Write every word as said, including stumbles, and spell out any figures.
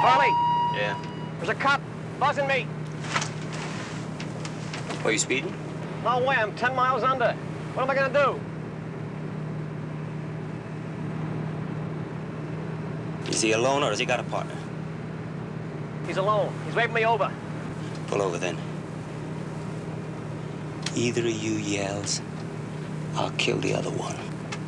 Charlie? Yeah. There's a cop buzzing me. Are you speeding? No way, I'm ten miles under. What am I gonna do? Is he alone or has he got a partner? He's alone. He's waving me over. Pull over then. Either of you yells, I'll kill the other one.